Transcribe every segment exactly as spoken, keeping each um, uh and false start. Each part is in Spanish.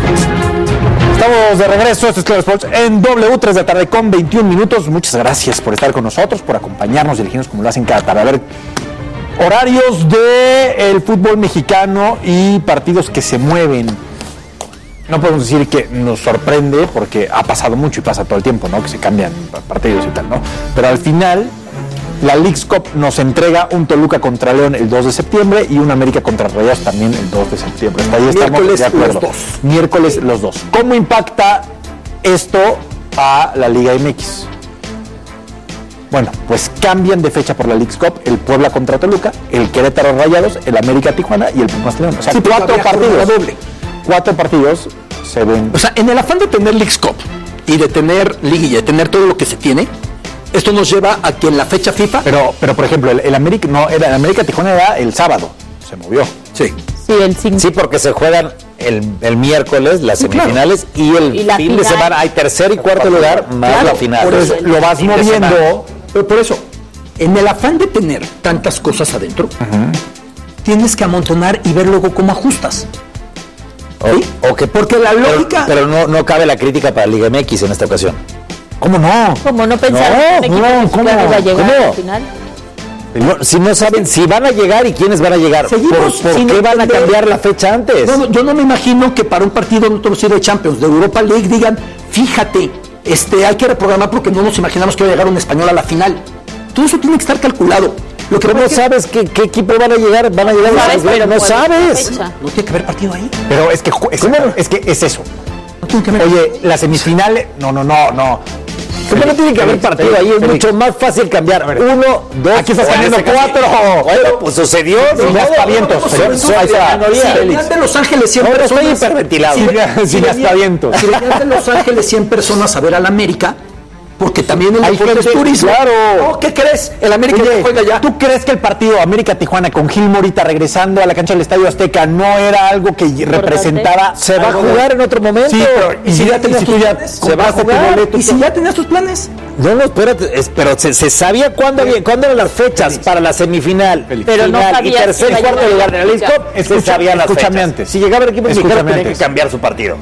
Estamos de regreso, esto es Claro Sports en W, tres de la tarde con veintiún minutos. Muchas gracias por estar con nosotros, por acompañarnos y elegirnos como lo hacen cada tarde. A ver, horarios del fútbol mexicano y partidos que se mueven. No podemos decir que nos sorprende porque ha pasado mucho y pasa todo el tiempo, ¿no? Que se cambian partidos y tal, ¿no? Pero al final, la Leagues Cup nos entrega un Toluca contra León el dos de septiembre y un América contra Rayados también el dos de septiembre. Ahí estamos Miércoles de acuerdo. los dos. Miércoles los dos. ¿Cómo impacta esto a la Liga M X? Bueno, pues cambian de fecha por la Leagues Cup el Puebla contra Toluca, el Querétaro Rayados, el América Tijuana y el Pumas León. O sea, sí, cuatro partidos. Doble. Cuatro partidos se ven. O sea, en el afán de tener Leagues Cup y de tener liguilla, de tener todo lo que se tiene, esto nos lleva a que en la fecha FIFA... Pero, pero por ejemplo, el, el América, no, era, el América Tijuana era el sábado, se movió. Sí. Sí, el cinco. Sí, porque se juegan el, el miércoles las Sí, semifinales claro. y el Y la fin final. de semana hay tercer y cuarto lugar más Claro, la final. por eso Lo vas Fin de moviendo. semana. Pero por eso, en el afán de tener tantas cosas adentro, tienes que amontonar y ver luego cómo ajustas. ¿Sí? O, o que, Porque la pero, lógica... pero no, no cabe la crítica para Liga M X en esta ocasión. ¿Cómo no? Como no pensaron No, que un equipo no, mexicano ¿cómo? iba a llegar ¿Cómo? al final. No, si no saben si van a llegar y quiénes van a llegar, ¿por, Seguimos por sin qué van a entender- cambiar la fecha antes? No, no, yo no me imagino que para un partido no de Champions, de Europa League, digan, fíjate, este, hay que reprogramar porque no nos imaginamos que va a llegar un español a la final. Todo eso tiene que estar calculado. Lo que ¿Cómo pasa es que sabes qué, qué equipo van a llegar? Van a llegar No los sabes, Bueno, pero no puede ser sabes. fecha. no tiene que haber partido ahí. Pero es que ju- es, es que es eso. No tiene que haber. Oye, las semifinales, no, no, no, no. ¿Cómo no tiene que haber Félix, partido ahí? Es Félix. mucho más fácil cambiar uno, dos, Aquí estás o en cambiando este caso- cuatro. Bueno, pues sucedió. Sin ¿no? aspavientos, No, pero no, eso no, ahí hay está. minoría, Si Félix. venían de Los Ángeles cien Ahora estoy personas... hiperventilado. Sin- Si sin venían- aspavientos. Si venían de Los Ángeles cien personas a ver al América, porque también el Hay deporte es gente- turismo. claro. No, ¿qué crees? El América Oye, ya juega ya. ¿tú crees que el partido América-Tijuana con Gil Morita regresando a la cancha del Estadio Azteca no era algo que representaba? Se va a algo de- jugar en otro momento. Sí, pero ¿Y si ya tenías si tus tú ya planes? Se va a compraste tu jugar. boleto ¿Y si ya tenías tus planes? No, no, espérate, es- pero se, se sabía cuándo, había, cuándo eran las fechas para la semifinal, Pero no final y sabías tercer que y iba a cuarto llegar lugar de la Leagues América. Cup, se Escucha- sabían las escúchame fechas. antes. Si llegaba el equipo mexicano Escúchame tenía que antes. cambiar su partido.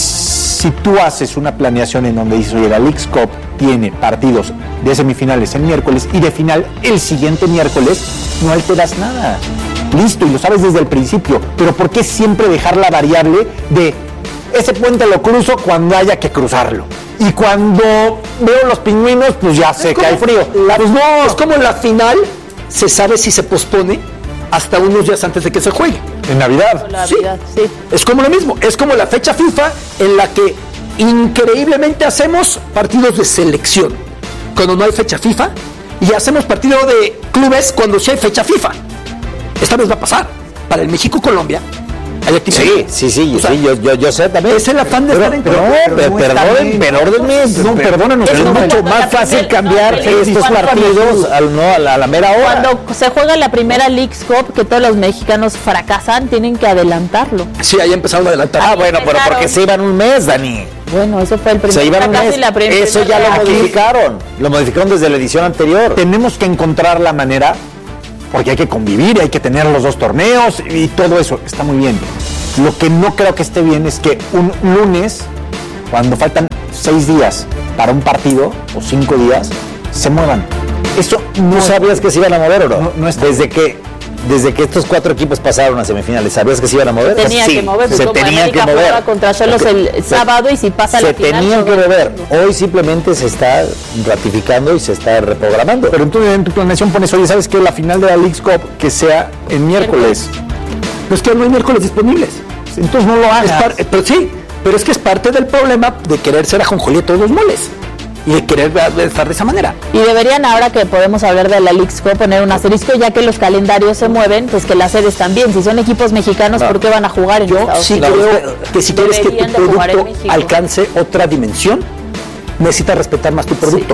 Si tú haces una planeación en donde dices, oye, la Leagues Cup tiene partidos de semifinales el miércoles y de final el siguiente miércoles, no alteras nada. Listo, y lo sabes desde el principio. Pero ¿por qué siempre dejar la variable de ese puente lo cruzo cuando haya que cruzarlo? Y cuando veo los pingüinos, pues ya sé que hay frío. La- Pues no, Es como la final se sabe si se pospone hasta unos días antes de que se juegue. en Navidad. La Sí. vida, sí. Es como lo mismo, es como la fecha FIFA en la que increíblemente hacemos partidos de selección cuando no hay fecha FIFA y hacemos partido de clubes cuando sí hay fecha FIFA. Esta vez va a pasar. Para el México-Colombia hay actividad. Sí, sí, sí, O sea, sí, yo, yo, yo sé también. es el afán de Pero, estar en pero, pero- no, pero no está perdonen, bien. pero órdenme. No, pero- perdónanos, Es pero no. mucho Cuando más la fácil primera- cambiar no, estos cuando- partidos al, no, a, la, a la mera hora. Cuando se juega la primera Leagues Cup, que todos los mexicanos fracasan, tienen que adelantarlo. Sí, ahí empezaron a adelantar. Ah, bueno, pero empezaron. porque se iban un mes, Dani. Bueno, eso fue el primer Se iban un fracaso mes. y la primera Eso ya lo reacción. modificaron. Lo modificaron desde la edición anterior. Tenemos que encontrar la manera, porque hay que convivir, y hay que tener los dos torneos y todo eso, está muy bien. Lo que no creo que esté bien es que un lunes, cuando faltan seis días para un partido, o cinco días, se muevan. Eso no ¿No sabías que se iban a mover o no? No, no está- desde que desde que estos cuatro equipos pasaron a semifinales, ¿sabías que se iban a mover? Tenía Sí, que mover, se pues como tenían que América mover. juega contra Xolos el Se- sábado y si pasa se la final. tenían que juega el mover. domingo. Hoy simplemente se está ratificando y se está reprogramando. Pero tú en tu planeación pones, oye, ¿sabes qué? La final de la Leagues Cup que sea en miércoles. Pero es que no hay miércoles disponibles. Entonces no lo Es hagas. par- pero sí, pero es que es parte del problema de querer ser ajonjolí de todos los moles y de querer estar de esa manera. Y deberían, ahora que podemos hablar de la Leagues Cup, poner un asterisco, ya que los calendarios se mueven, pues que las sedes también. Si son equipos mexicanos, ¿por qué van a jugar en Yo Estados sí Unidos? creo que si quieres que Deberían tu de jugar en producto México. alcance otra dimensión, necesitas respetar más tu producto.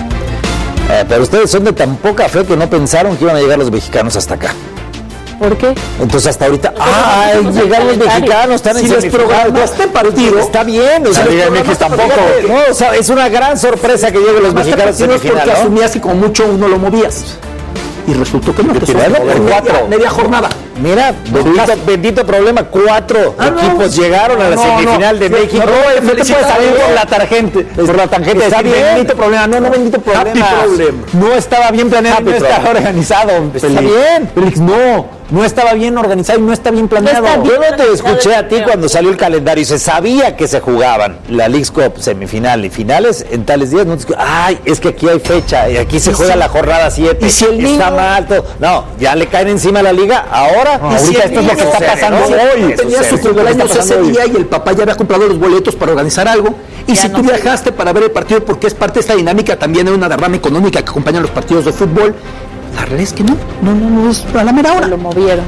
Eh, pero ustedes son de tan poca fe que no pensaron que iban a llegar los mexicanos hasta acá. ¿Por qué? Entonces hasta ahorita, Nosotros ah, hacemos el llegaron los calendario. mexicanos, están Si en les semifinales. programaste partido, Está bien, o sea, si les Liga M X programaste tampoco. partido, No, o sea, es una gran sorpresa que lleguen los más mexicanos en partidos semifinal, porque ¿no? asumías que como mucho uno lo movías. Y resultó que no, que tirarlo son por media- cuatro. media jornada. Mira, bendito, bendito problema, cuatro Ah, no. equipos llegaron a la No, semifinal no. de No, México. no, no te puedes salir por la tarjeta. tangente, por la tangente. Está decir, bien. Bendito problema, no, no bendito problema. Happy problem. No estaba bien planeado, Happy no estaba problem. organizado. Está Félix. bien. Félix, no, no estaba bien organizado y no está bien planeado. está bien. Yo no te escuché a ti cuando salió el calendario y se sabía que se jugaban la Leagues Cup semifinal y finales en tales días. No te escu- Ay, es que aquí hay fecha y aquí se Y juega si- la jornada siete. y si el está niño- mal todo. No, ya le caen encima a la liga ahora. No, Y si ahorita el esto es lo que niño está sucede, pasando ¿no? hoy. ¿Qué Tenía sucede? su Esto es lo que cumpleaños está ese pasando hoy. día y el papá ya había comprado los boletos para organizar algo. Y Ya si no tú sé. viajaste para ver el partido, porque es parte de esta dinámica, también hay una derrama económica que acompaña los partidos de fútbol. La realidad es que no, no, no, no es a la mera hora. Lo movieron.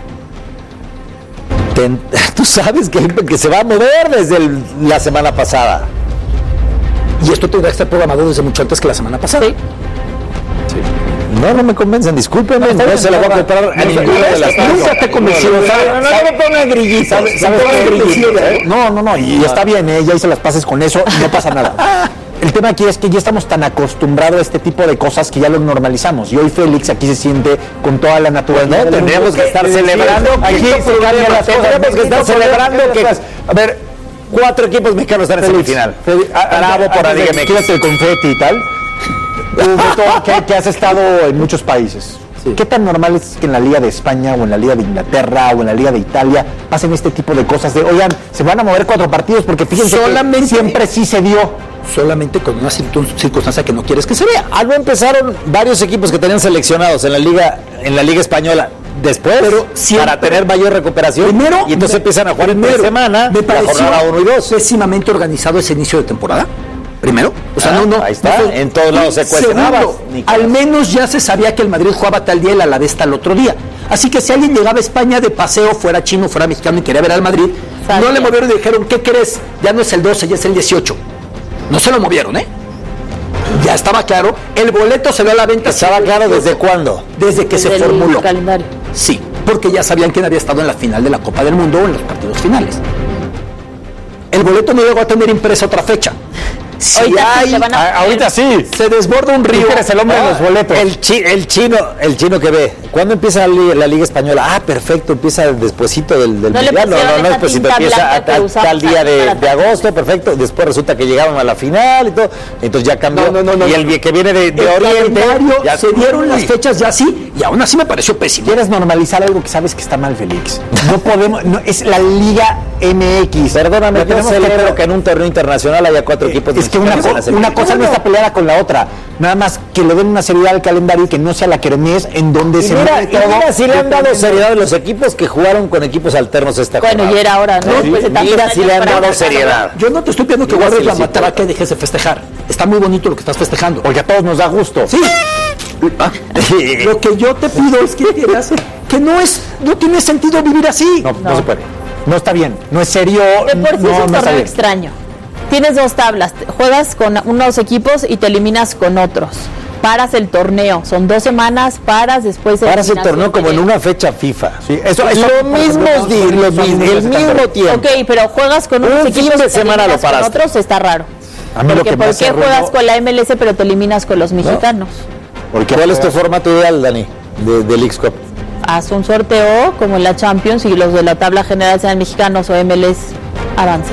Ten- tú sabes que, que se va a mover desde el- la semana pasada. Y esto tendrá que estar programado desde mucho antes que la semana pasada. Sí. No, no me convencen, discúlpenme, no, se la voy a comprar a No, ninguna de las nunca dos. te convenció. No, no, no, no me pongan grillitos. ¿Sabes? no me pongan grillitos, ¿eh? No, no, no, y está bien, ¿eh? Ya hice las paces con eso y no pasa nada. El tema aquí es que ya estamos tan acostumbrados a este tipo de cosas que ya lo normalizamos. Y hoy Félix aquí se siente con toda la naturalidad. No, del tendríamos mundo que estar decir, celebrando aquí aquí se cambian las cosas. tendríamos que estar Bendito celebrando problema, que, cosas. a ver, cuatro equipos mexicanos están en Félix, semifinal. Félix, a- Bravo antes- por la antes Liga de que M X. quieras el confeti y tal. Tú, Beto, que, que has estado en muchos países. ¿Qué tan normal es que en la Liga de España o en la Liga de Inglaterra o en la Liga de Italia pasen este tipo de cosas de, oigan, se van a mover cuatro partidos? Porque fíjense Solamente- que siempre sí se dio. Solamente con una circun- circunstancia que no quieres que se vea. Algo empezaron varios equipos que tenían seleccionados en la liga, en la liga española. Después, Pero siempre- para tener mayor recuperación, Primero, y entonces me- empiezan a jugar en primero, semana, me la pareció jornada uno y dos. pésimamente organizado ese inicio de temporada. Primero, o sea, Ah, no, no. ahí está, no fue- en todos lados se cuecen habas, Segundo, Nicolás. al menos ya se sabía que el Madrid jugaba tal día y el Alavés tal otro día. Así que si alguien llegaba a España de paseo, fuera chino, fuera mexicano y quería ver al Madrid, Sabía. no le movieron y dijeron, ¿qué crees? Ya no es el doce, ya es el dieciocho. No se lo movieron, ¿eh? Ya estaba claro. El boleto se dio a la venta. ¿Estaba sí, claro desde cuándo? Desde que se Desde el formuló. calendario. Sí, porque ya sabían quién había estado en la final de la Copa del Mundo o en los partidos finales. El boleto no llegó a tener impresa otra fecha. Si Ahorita sí hay, se van a- A- ahorita sí. se desborda un río. Tú eres el hombre de los boletos. El, chi- el chino, el chino que ve. ¿Cuándo empieza la liga, la liga española? Ah, perfecto, empieza despuesito del, del No le mundial. No, pusieron no, no, esa despuesito tinta empieza blanca a, que tal- usamos tal día aquí de, para de tapar. agosto, perfecto. Después resulta que llegaron a la final y todo. Entonces ya cambió. No, no, no, no, y no. el que viene de, de El Oriente. calendario, ya- se dieron las Uy. fechas ya así y aún así me pareció pésimo. Quieres normalizar algo que sabes que está mal, Félix. No podemos, no, es la Liga M X. Perdóname, Lo yo tenemos que- celebro que en un torneo internacional haya cuatro equipos Es que una, mexicanos co- en la una cosa no semifinal. está peleada con la otra. Nada más que le den una seriedad al calendario y que no sea la kermés en donde Y se mira, mueve y mira si le han dado dependiendo- seriedad a los equipos que jugaron con equipos alternos esta Bueno, jornada. y era hora, ¿no? Sí, Después de tantos mira si años le han para dado empezar a seriedad. Yo no te estoy pidiendo que Mira guardes si la les matraca importa. y dejes de festejar. Está muy bonito lo que estás festejando. Porque a todos nos da gusto. Sí. Ah, Lo que yo te pido es que entiendas que no es, no tiene sentido vivir así. No, no se puede. No está bien. No es serio. De por sí no, es un no está torneo bien. extraño. Tienes dos tablas, te- juegas con unos equipos y te eliminas con otros. Paras el torneo, son dos semanas, paras después Paras el eliminación torneo como en directa. una fecha FIFA. Sí, eso, eso lo mismo, son- di- son- lo son mismo, números el que están mismo por- tiempo. Ok, pero juegas con unos Un equipos fin de y te semana lo eliminas con paraste. otros, está raro. A mí lo Porque que me ¿por hace qué ruido- juegas con la M L S pero te eliminas con los mexicanos? Porque ¿Cuál es tu juegas- formato ideal, Dani, de, de Leagues Cup? Haz un sorteo como en la Champions y los de la tabla general sean mexicanos o M L S avancen.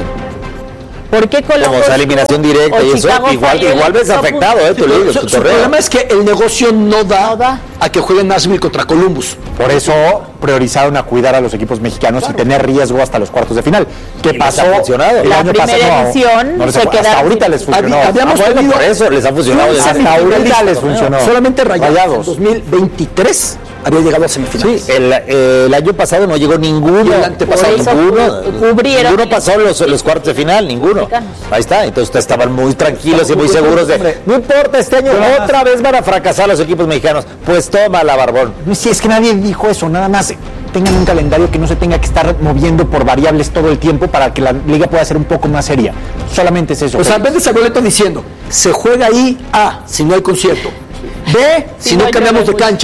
¿Por qué Columbus Como esa eliminación directa o y eso, Chicago igual, falló el igual ves Octopus? afectado, ¿eh? Tu, Su, liga, su- tu su torneo. problema es que el negocio no da, No da. a que jueguen Nashville contra Columbus. Por eso priorizaron a cuidar a los equipos mexicanos y tener riesgo hasta los cuartos de final. ¿Qué Y les pasó? ha funcionado. El La año pasado, primera no, edición no les se fue- hasta quedaron ahorita sin- les funcionó. Habí- habíamos Ah, bueno, tenido- por eso les ha funcionado. Fue un desde Hasta ahorita semifinalista, les funcionó. Solamente Rayados, Rayados. en dos mil veintitrés había llegado a semifinales. Sí, el, eh, el año pasado no llegó ninguno. Y el antepasado Por eso ninguno. cu- cubrieron Ninguno el- pasó los, los cuartos de final, ninguno. mexicanos. Ahí está, entonces ustedes estaban muy tranquilos y muy seguros de. Hombre. No importa, este año Yo nada otra vez van a fracasar los equipos mexicanos. Pues toma la barbón. No, si es que nadie dijo eso, nada más tengan un calendario que no se tenga que estar moviendo por variables todo el tiempo para que la liga pueda ser un poco más seria. Solamente es eso. O sea, Félix. vendes el boleto diciendo, se juega ahí A, si no hay concierto. B, si, Si no, no cambiamos de llueve cancha.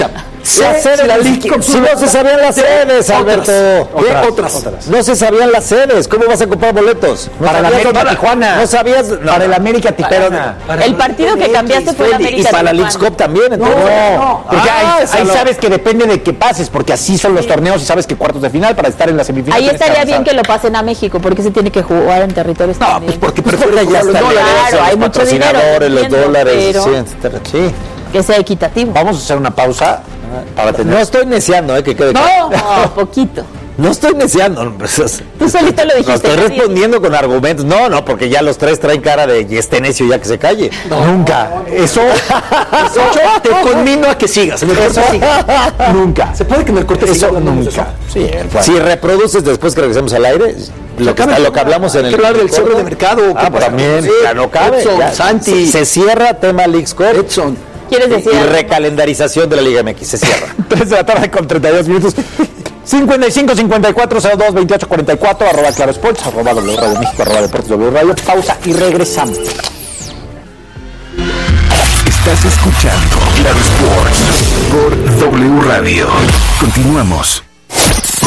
Sé sedes, si la si- League Cup si no se sabían las sedes, Alberto. ¿Qué Otras, otras? otras. No se sabían las sedes. ¿Cómo vas a comprar boletos? No Para la sabías- América para- Tijuana. No sabías. no. Para el América Tijuana. El partido que cambiaste fue la Y América. para la Tijuana. League Cup también. Entonces. No, porque Ah, ahí, esa ahí no. sabes que depende de que pases, porque así son los torneos y sabes que cuartos de final para estar en la semifinal. Ahí tienes estaría avanzar. bien que lo pasen a México, porque se tiene que jugar en territorio No, estadounidense. pues porque Pues prefieren porque ya jugar los está dólares. Claro, los hay mucho dinero, patrocinadores, los entiendo, dólares, pero- sí, etcétera. Sí. Que sea equitativo. Vamos a hacer una pausa para tener. No estoy neciando, eh, que quede claro. No, no, poquito. No estoy neciando. pues, es- Tú solito lo dijiste. No estoy nadie- respondiendo con argumentos. No, no, porque ya los tres traen cara de y este necio ya que se calle. Nunca. Eso. Eso te conmino a que sigas. En el corte siga. Nunca. ¿Se puede que en el corte siga Eso hablando de eso? nunca. Sí, el cual- Si reproduces después que regresemos al aire, lo que, acaba está- el lo que hablamos en Hay el. que hablar del cierre de mercado. Ah, ¿qué pues pasa? también, Sí, ya no cabe. Edson, ya. Santi, Se, se cierra tema Leagues Cup Edson. ¿Quieres decir y algo? recalendarización de la Liga M X. Se cierra. tres de la tarde con treinta y dos minutos. cincuenta y cinco, cincuenta y cuatro, cero dos, veintiocho, cuarenta y cuatro, arroba Claro Sports, arroba W Radio México, arroba Deportes W Radio. Pausa y regresamos. Estás escuchando Claro Sports por W Radio. Continuamos.